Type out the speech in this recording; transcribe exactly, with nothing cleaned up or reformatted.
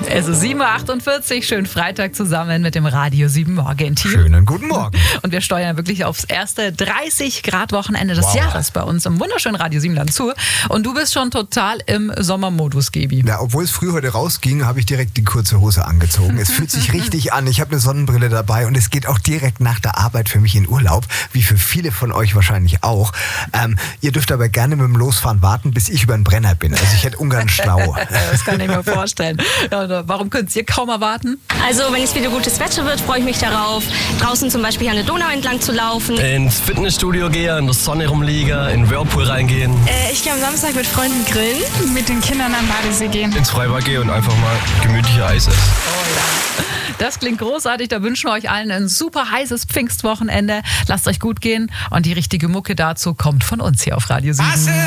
Es ist sieben Uhr achtundvierzig, schönen Freitag zusammen mit dem Radio sieben Morgen-Team. Schönen guten Morgen. Und wir steuern wirklich aufs erste dreißig Grad Wochenende des wow. Jahres bei uns im wunderschönen Radio Siebenland zu. Und du bist schon total im Sommermodus, Gebi. Ja, obwohl es früh heute rausging, habe ich direkt die kurze Hose angezogen. Es fühlt sich richtig an. Ich habe eine Sonnenbrille dabei und es geht auch direkt nach der Arbeit für mich in Urlaub, wie für viele von euch wahrscheinlich auch. Ähm, ihr dürft aber gerne mit dem Losfahren warten, bis ich über den Brenner bin. Also ich hätte Ungarn Stau. Das kann ich mir vorstellen. Ja, warum könnt ihr kaum erwarten? Also wenn es wieder gutes Wetter wird, freue ich mich darauf, draußen zum Beispiel an der Donau entlang zu laufen. Ins Fitnessstudio gehen, in der Sonne rumliegen, in den Whirlpool reingehen. Äh, ich gehe am Samstag mit Freunden grillen, mit den Kindern am Badesee gehen. Ins Freibad gehen und einfach mal gemütliche Eis essen. Oh ja. Das klingt großartig, da wünschen wir euch allen ein super heißes Pfingstwochenende. Lasst euch gut gehen und die richtige Mucke dazu kommt von uns hier auf Radio sieben.